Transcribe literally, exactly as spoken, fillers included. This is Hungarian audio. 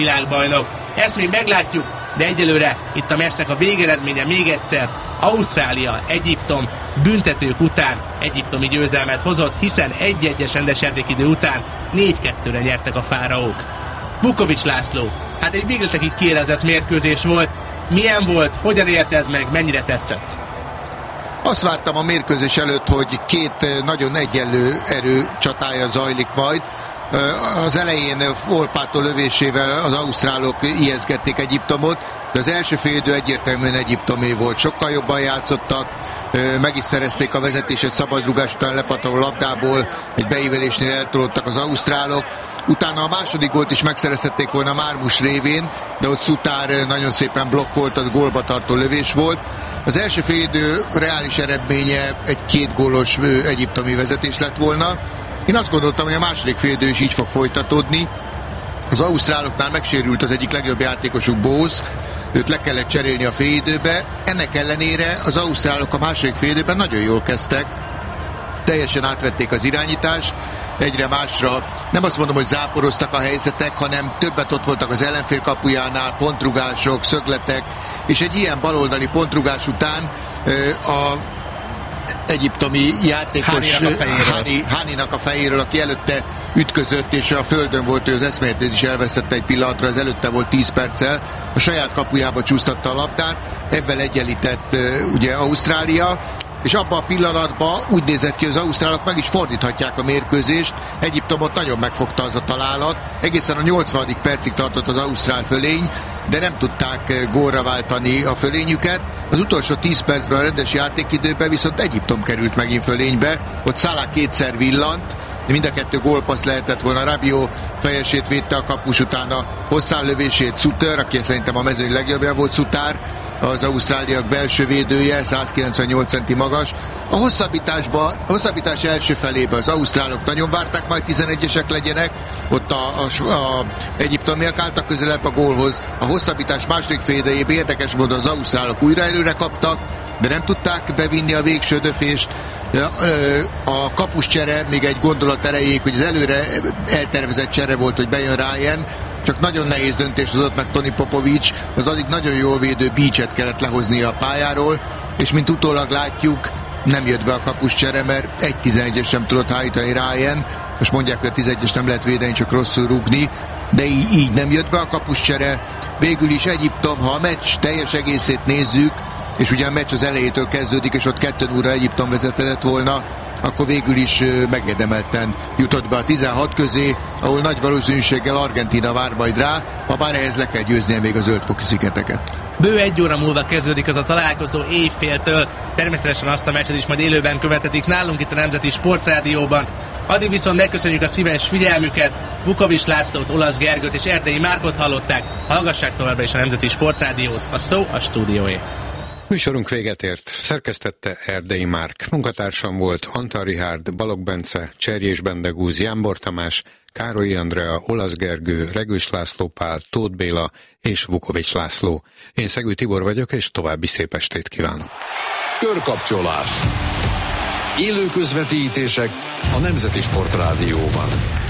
világbajnok. Ezt még meglátjuk, de egyelőre itt a meccsnek a végeredménye még egyszer. Ausztrália, Egyiptom büntetők után egyiptomi győzelmet hozott, hiszen egy-egyes rendes játékidő után négy kettőre nyertek a fáraók. Vukovics László, hát egy végletekig kiélezett mérkőzés volt. Milyen volt, hogyan élted meg, mennyire tetszett? Azt vártam a mérkőzés előtt, hogy két nagyon egyenlő erő csatája zajlik majd. Az elején Volpato lövésével az ausztrálok ijeszgették Egyiptomot, de az első félidő egyértelműen egyiptomé volt. Sokkal jobban játszottak, meg is szerezték a vezetését szabadrugás után lepatoló labdából, egy beívelésnél eltolódtak az ausztrálok. Utána a második gólt is megszerezhették volna Mármus révén, de ott Szutár nagyon szépen blokkolt, az gólba tartó lövés volt. Az első félidő reális eredménye egy két gólos egyiptomi vezetés lett volna. Én azt gondoltam, hogy a második félidő is így fog folytatódni. Az ausztráloknál megsérült az egyik legjobb játékosuk, Bose, őt le kellett cserélni a félidőbe. Ennek ellenére az ausztrálok a második félidőben nagyon jól kezdtek, teljesen átvették az irányítást, egyre másra, nem azt mondom, hogy záporoztak a helyzetek, hanem többet ott voltak az ellenfél kapujánál, pontrugások, szögletek, és egy ilyen baloldali pontrugás után a egyiptomi játékos Háninak a fejéről, aki előtte ütközött, és a földön volt, ő az eszméletét is elvesztette egy pillanatra, az előtte volt tíz perccel, a saját kapujába csúsztatta a labdát, ebben egyenlített ugye Ausztrália, és abban a pillanatban úgy nézett ki, hogy az ausztrálok meg is fordíthatják a mérkőzést. Egyiptomot nagyon megfogta az a találat, egészen a nyolcvanadik percig tartott az ausztrál fölény, de nem tudták gólra váltani a fölényüket. Az utolsó tíz percben a rendes játékidőben viszont Egyiptom került megint fölénybe, ott Salah kétszer villant, mind a kettő gólpassz lehetett volna. Rabiot fejesét védte a kapus, utána hosszán lövését Suter, aki szerintem a mezőny legjobbja volt, Szutár, az ausztráliak belső védője, százkilencvennyolc centi magas. A hosszabbításba, a hosszabbítás első felében az ausztrálok nagyon várták, majd tizenegyesek legyenek, ott a, a, a egyiptomiak álltak közelebb a gólhoz. A hosszabbítás második félidejében érdekes módon az ausztrálok újra előre kaptak, de nem tudták bevinni a végső döfést. A kapuscsere még egy gondolat erejéig, hogy az előre eltervezett csere volt, hogy bejön Ryan, csak nagyon nehéz döntés hozott meg Toni Popovics, az addig nagyon jól védő Beachet kellett lehoznia a pályáról, és mint utólag látjuk, nem jött be a kapuscsere, mert egy tizenegyes sem tudott hárítani Ryan. Most mondják, hogy a tizenegyes nem lehet védeni, csak rosszul rúgni, de így, így nem jött be a kapuscsere. Végül is Egyiptom, ha a meccs teljes egészét nézzük, és ugye a meccs az elejétől kezdődik, és ott kettő nulla Egyiptom vezetett volna, akkor végül is megérdemelten jutott be a tizenhat közé, ahol nagy valószínűséggel Argentína vár majd rá, ha bár ehhez le kell győznie még a Zöld-foki szigeteket. Bő egy óra múlva kezdődik az a találkozó éjféltől, természetesen azt a meccset is majd élőben követetik nálunk itt a Nemzeti Sportrádióban. Addig viszont megköszönjük a szíves figyelmüket, Vukovics Lászlót, Olasz Gergőt és Erdei Márkot hallották, hallgassák továbbra is a Nemzeti Sportrádiót, a szó a stúdióé. Műsorunk véget ért. Szerkesztette Erdei Márk. Munkatársam volt Antal Rihárd, Balogh Bence, Cserjés Bendegúz, Jámbor Tamás, Károlyi Andrea, Olasz Gergő, Regős László Pál, Tóth Béla és Vukovics László. Én Szegő Tibor vagyok, és további szép estét kívánok. Körkapcsolás. Élő közvetítések a Nemzeti Sportrádióban.